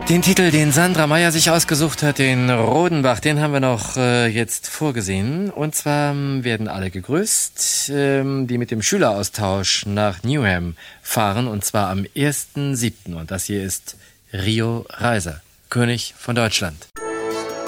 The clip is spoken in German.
Den Titel, den Sandra Meyer sich ausgesucht hat, den Rodenbach, den haben wir noch jetzt vorgesehen. Und zwar werden alle gegrüßt, die mit dem Schüleraustausch nach Newham fahren, und zwar am 1.7. Und das hier ist Rio Reiser, König von Deutschland.